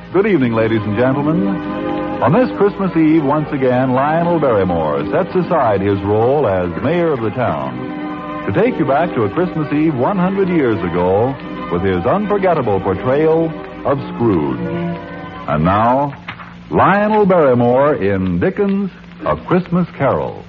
Good evening, ladies and gentlemen. On this Christmas Eve, once again, Lionel Barrymore sets aside his role as mayor of the town to take you back to a Christmas Eve 100 years ago with his unforgettable portrayal of Scrooge. And now, Lionel Barrymore in Dickens' A Christmas Carol.